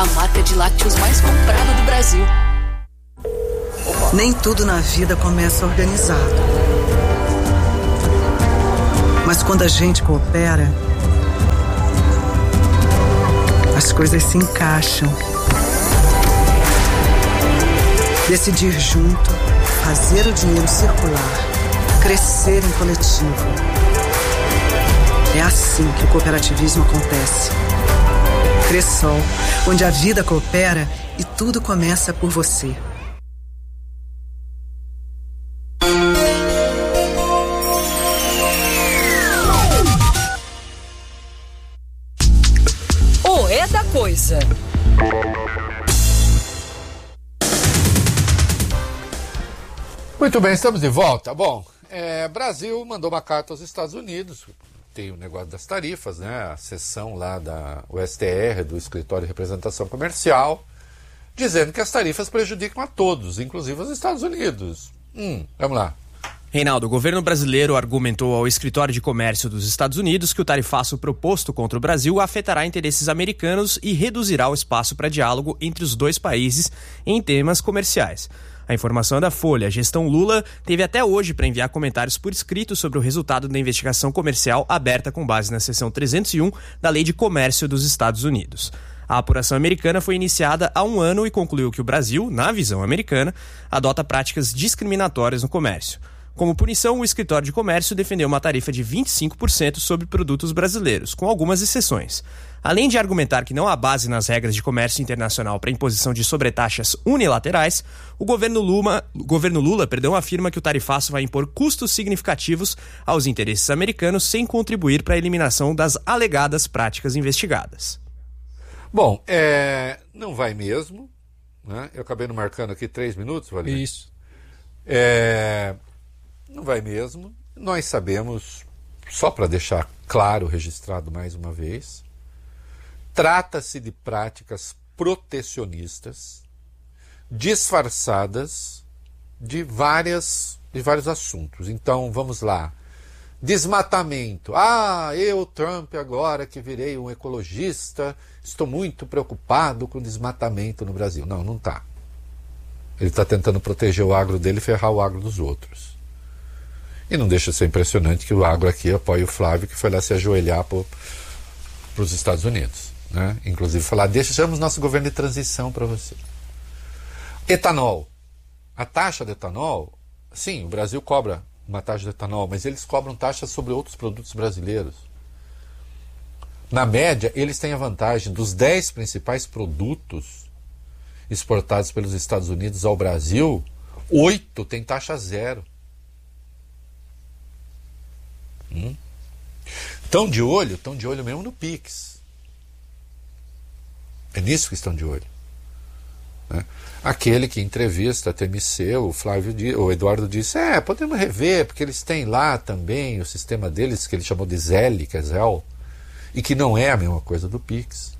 a marca de lácteos mais comprada do Brasil. Nem tudo na vida começa organizado. Mas quando a gente coopera, as coisas se encaixam. Decidir junto, fazer o dinheiro circular, crescer em coletivo. É assim que o cooperativismo acontece. Cressol, onde a vida coopera e tudo começa por você. O É da Coisa. Muito bem, estamos de volta. Bom, Brasil mandou uma carta aos Estados Unidos, tem o negócio das tarifas, né? A sessão lá da USTR, do Escritório de Representação Comercial, dizendo que as tarifas prejudicam a todos, inclusive os Estados Unidos. Vamos lá. Reinaldo, o governo brasileiro argumentou ao Escritório de Comércio dos Estados Unidos que o tarifaço proposto contra o Brasil afetará interesses americanos e reduzirá o espaço para diálogo entre os dois países em temas comerciais. A informação é da Folha. A gestão Lula teve até hoje para enviar comentários por escrito sobre o resultado da investigação comercial aberta com base na seção 301 da Lei de Comércio dos Estados Unidos. A apuração americana foi iniciada há um ano e concluiu que o Brasil, na visão americana, adota práticas discriminatórias no comércio. Como punição, o Escritório de Comércio defendeu uma tarifa de 25% sobre produtos brasileiros, com algumas exceções. Além de argumentar que não há base nas regras de comércio internacional para imposição de sobretaxas unilaterais, o governo Lula afirma que o tarifaço vai impor custos significativos aos interesses americanos sem contribuir para a eliminação das alegadas práticas investigadas. Bom, não vai mesmo, né? Eu acabei não marcando aqui 3 minutos, Valério. Isso. Não vai mesmo. Nós sabemos, só para deixar claro, registrado mais uma vez, trata-se de práticas protecionistas disfarçadas de vários assuntos. Então, vamos lá. Desmatamento. Eu, Trump, agora que virei um ecologista, estou muito preocupado com desmatamento no Brasil. Não está. Ele está tentando proteger o agro dele e ferrar o agro dos outros. E não deixa de ser impressionante que o agro aqui apoia o Flávio, que foi lá se ajoelhar para os Estados Unidos. Né? Inclusive falar, deixamos nosso governo de transição para você. Etanol. A taxa de etanol, sim, o Brasil cobra uma taxa de etanol, mas eles cobram taxas sobre outros produtos brasileiros. Na média, eles têm a vantagem dos 10 principais produtos exportados pelos Estados Unidos ao Brasil, 8 têm taxa zero. Estão de olho mesmo no Pix. É nisso que estão de olho. Né? Aquele que entrevista a TMC, o Eduardo disse, podemos rever, porque eles têm lá também o sistema deles, que ele chamou de Zelle, que é Zelle, e que não é a mesma coisa do Pix.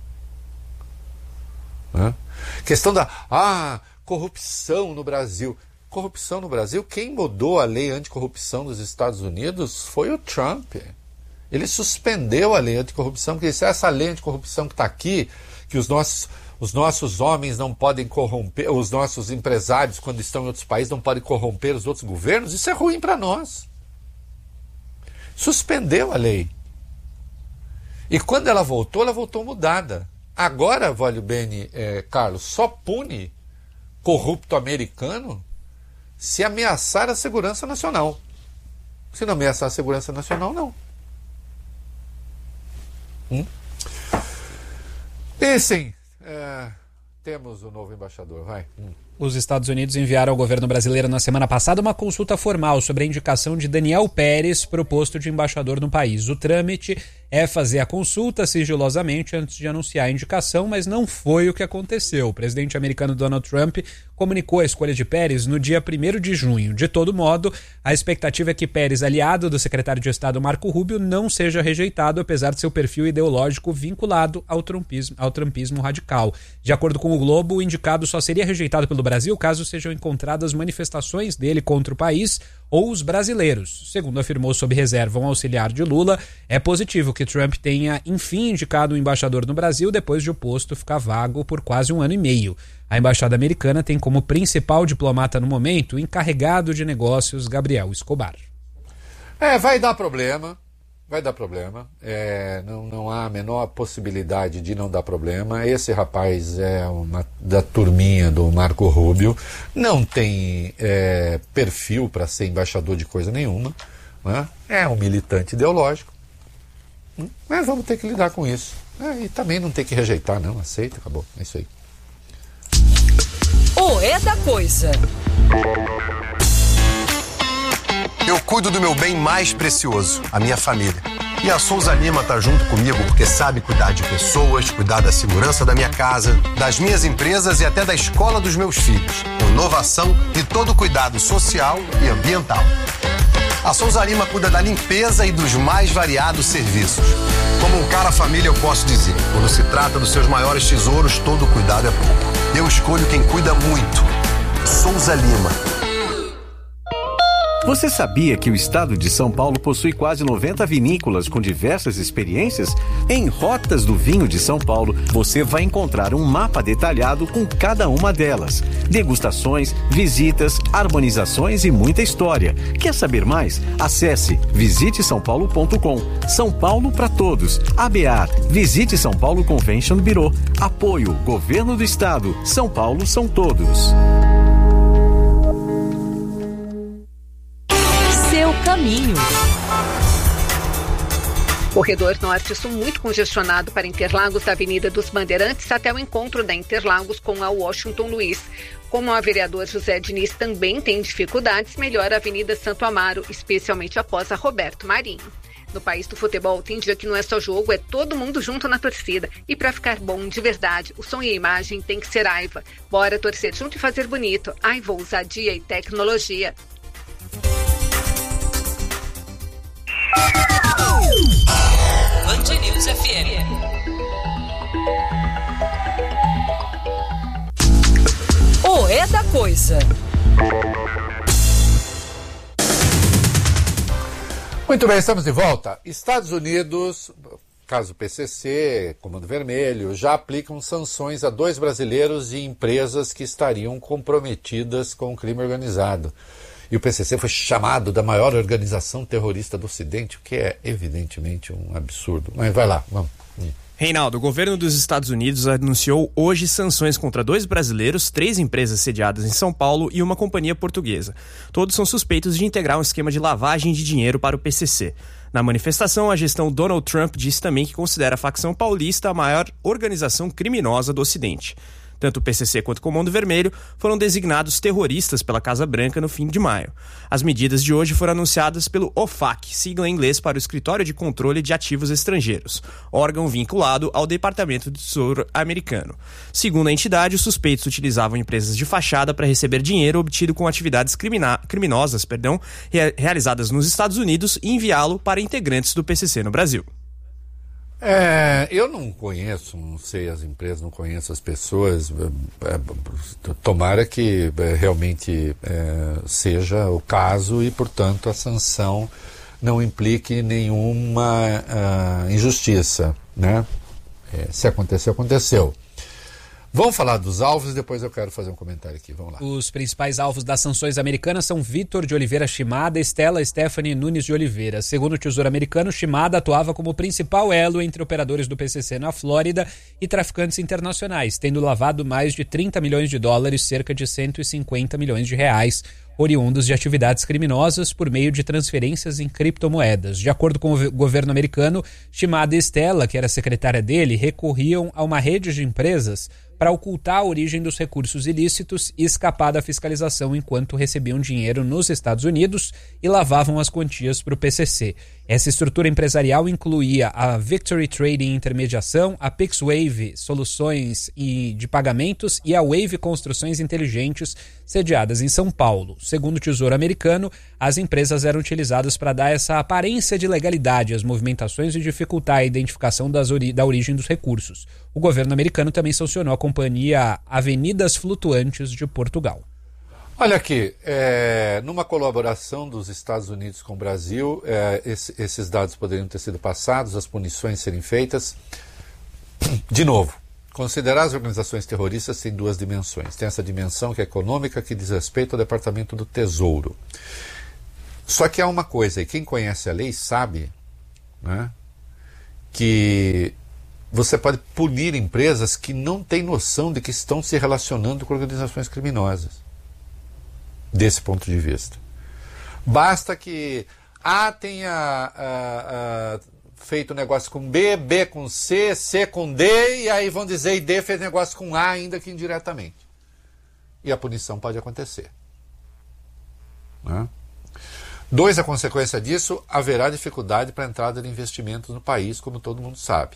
Né? Questão da corrupção no Brasil. Corrupção no Brasil, quem mudou a lei anticorrupção dos Estados Unidos foi o Trump. Ele suspendeu a lei anticorrupção, porque disse, essa lei anticorrupção que está aqui, que os nossos homens não podem corromper, os nossos empresários, quando estão em outros países, não podem corromper os outros governos, isso é ruim para nós. Suspendeu a lei. E quando ela voltou mudada. Agora, vale bem, Carlos, só pune corrupto americano se ameaçar a segurança nacional. Se não ameaçar a segurança nacional, não. Pensem, temos o novo embaixador, vai. Os Estados Unidos enviaram ao governo brasileiro na semana passada uma consulta formal sobre a indicação de Daniel Pérez para o posto de embaixador no país. O trâmite é fazer a consulta sigilosamente antes de anunciar a indicação, mas não foi o que aconteceu. O presidente americano Donald Trump comunicou a escolha de Pérez no dia 1º de junho. De todo modo, a expectativa é que Pérez, aliado do secretário de Estado Marco Rubio, não seja rejeitado, apesar de seu perfil ideológico vinculado ao trumpismo radical. De acordo com o Globo, o indicado só seria rejeitado pelo Brasil caso sejam encontradas manifestações dele contra o país ou os brasileiros. Segundo afirmou sob reserva um auxiliar de Lula, é positivo que que Trump tenha, enfim, indicado um embaixador no Brasil depois de o posto ficar vago por quase 1 ano e meio. A embaixada americana tem como principal diplomata no momento o encarregado de negócios Gabriel Escobar. Vai dar problema. Não há a menor possibilidade de não dar problema. Esse rapaz é da turminha do Marco Rubio, não tem perfil para ser embaixador de coisa nenhuma, né? É um militante ideológico, mas vamos ter que lidar com isso. E também não tem que rejeitar, não. Aceita, acabou. É isso aí. É da coisa. Eu cuido do meu bem mais precioso, a minha família. E a Souza Lima tá junto comigo porque sabe cuidar de pessoas, cuidar da segurança da minha casa, das minhas empresas e até da escola dos meus filhos. Com inovação e todo cuidado social e ambiental. A Souza Lima cuida da limpeza e dos mais variados serviços. Como um cara família, eu posso dizer, quando se trata dos seus maiores tesouros, todo cuidado é pouco. Eu escolho quem cuida muito. Souza Lima. Você sabia que o estado de São Paulo possui quase 90 vinícolas com diversas experiências? Em Rotas do Vinho de São Paulo, você vai encontrar um mapa detalhado com cada uma delas. Degustações, visitas, harmonizações e muita história. Quer saber mais? Acesse visitesaopaulo.com. São Paulo para todos. ABAR, Visite São Paulo Convention Bureau. Apoio, Governo do Estado. São Paulo são todos. Caminho. Corredor Norte-Sul muito congestionado para Interlagos da Avenida dos Bandeirantes até o encontro da Interlagos com a Washington Luiz. Como o vereador José Diniz também tem dificuldades, melhora a Avenida Santo Amaro, especialmente após a Roberto Marinho. No país do futebol, tem dia que não é só jogo, é todo mundo junto na torcida. E para ficar bom de verdade, o som e a imagem tem que ser Aiva. Bora torcer junto e fazer bonito. Aiva, ousadia e tecnologia. Band News FM. É da coisa. Muito bem, estamos de volta. Estados Unidos, caso PCC, Comando Vermelho, já aplicam sanções a 2 brasileiros e empresas que estariam comprometidas com o crime organizado. E o PCC foi chamado da maior organização terrorista do Ocidente, o que é evidentemente um absurdo. Mas vai lá, vamos. Reinaldo, o governo dos Estados Unidos anunciou hoje sanções contra 2 brasileiros, 3 empresas sediadas em São Paulo e uma companhia portuguesa. Todos são suspeitos de integrar um esquema de lavagem de dinheiro para o PCC. Na manifestação, a gestão Donald Trump disse também que considera a facção paulista a maior organização criminosa do Ocidente. Tanto o PCC quanto o Comando Vermelho foram designados terroristas pela Casa Branca no fim de maio. As medidas de hoje foram anunciadas pelo OFAC, sigla em inglês para o Escritório de Controle de Ativos Estrangeiros, órgão vinculado ao Departamento do Tesouro americano. Segundo a entidade, os suspeitos utilizavam empresas de fachada para receber dinheiro obtido com atividades criminosas realizadas nos Estados Unidos e enviá-lo para integrantes do PCC no Brasil. Eu não conheço, não sei as empresas, não conheço as pessoas. Tomara que realmente seja o caso e, portanto, a sanção não implique nenhuma injustiça, né? Se aconteceu, aconteceu. Vamos falar dos alvos e depois eu quero fazer um comentário aqui. Vamos lá. Os principais alvos das sanções americanas são Vitor de Oliveira Shimada e Stella Stephanie Nunes de Oliveira. Segundo o Tesouro americano, Shimada atuava como principal elo entre operadores do PCC na Flórida e traficantes internacionais, tendo lavado mais de 30 milhões de dólares, cerca de 150 milhões de reais, oriundos de atividades criminosas por meio de transferências em criptomoedas. De acordo com o governo americano, Shimada e Stella, que era secretária dele, recorriam a uma rede de empresas para ocultar a origem dos recursos ilícitos e escapar da fiscalização enquanto recebiam dinheiro nos Estados Unidos e lavavam as quantias para o PCC. Essa estrutura empresarial incluía a Victory Trading Intermediação, a PixWave Soluções de Pagamentos e a Wave Construções Inteligentes, sediadas em São Paulo. Segundo o Tesouro americano, as empresas eram utilizadas para dar essa aparência de legalidade às movimentações e dificultar a identificação da origem dos recursos. O governo americano também sancionou a companhia Avenidas Flutuantes de Portugal. Olha aqui, numa colaboração dos Estados Unidos com o Brasil, esses dados poderiam ter sido passados, as punições serem feitas. De novo, considerar as organizações terroristas tem duas dimensões. Tem essa dimensão que é econômica, que diz respeito ao Departamento do Tesouro. Só que há uma coisa, e quem conhece a lei sabe, né, que você pode punir empresas que não têm noção de que estão se relacionando com organizações criminosas. Desse ponto de vista. Basta que A tenha feito negócio com B, B com C, C com D, e aí vão dizer, e D fez negócio com A, ainda que indiretamente. E a punição pode acontecer. Né? 2, a consequência disso, haverá dificuldade para a entrada de investimentos no país, como todo mundo sabe.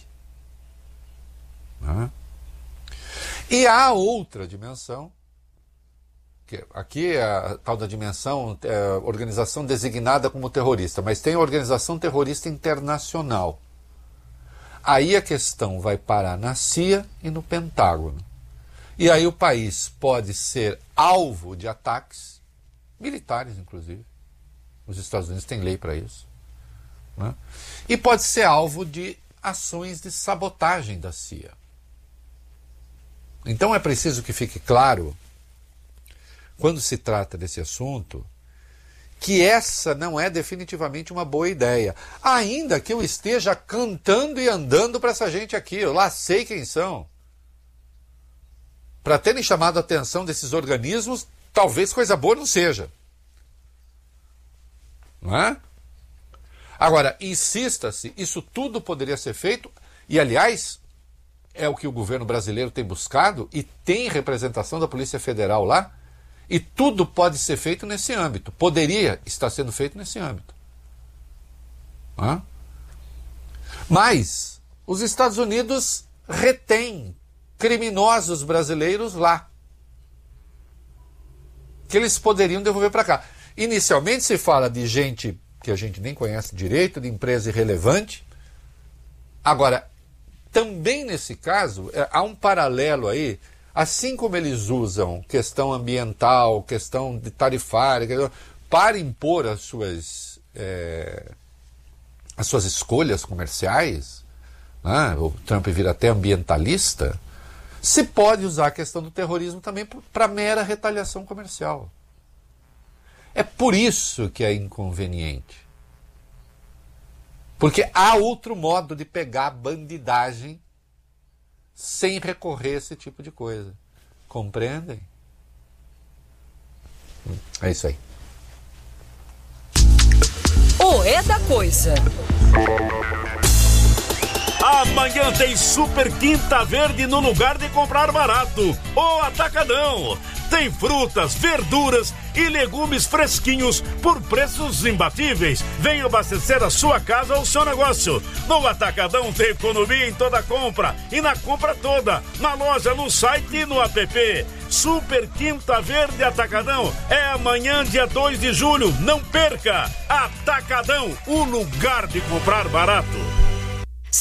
Né? E há outra dimensão, que aqui é a tal da dimensão, organização designada como terrorista, mas tem a organização terrorista internacional. Aí a questão vai parar na CIA e no Pentágono. E aí o país pode ser alvo de ataques, militares inclusive. Os Estados Unidos têm lei para isso. Né? E pode ser alvo de ações de sabotagem da CIA. Então é preciso que fique claro, quando se trata desse assunto, que essa não é definitivamente uma boa ideia. Ainda que eu esteja cantando e andando para essa gente aqui, eu lá sei quem são. Para terem chamado a atenção desses organismos, talvez coisa boa não seja. Não é? Agora, insista-se, isso tudo poderia ser feito, e aliás, é o que o governo brasileiro tem buscado, e tem representação da Polícia Federal lá, e tudo pode ser feito nesse âmbito. Poderia estar sendo feito nesse âmbito. Não é? Mas os Estados Unidos retêm criminosos brasileiros lá, que eles poderiam devolver para cá. Inicialmente se fala de gente que a gente nem conhece direito, de empresa irrelevante. Agora, também nesse caso, há um paralelo aí, assim como eles usam questão ambiental, questão de tarifária, para impor as suas escolhas comerciais, né? O Trump vira até ambientalista, se pode usar a questão do terrorismo também para mera retaliação comercial. É por isso que é inconveniente. Porque há outro modo de pegar a bandidagem sem recorrer a esse tipo de coisa. Compreendem? É isso aí. O É da Coisa. Amanhã tem Super Quinta Verde no lugar de comprar barato. O Atacadão. Tem frutas, verduras e legumes fresquinhos por preços imbatíveis. Venha abastecer a sua casa ou o seu negócio. No Atacadão tem economia em toda compra e na compra toda. Na loja, no site e no app. Super Quinta Verde Atacadão. É amanhã, dia 2 de julho. Não perca! Atacadão, o lugar de comprar barato.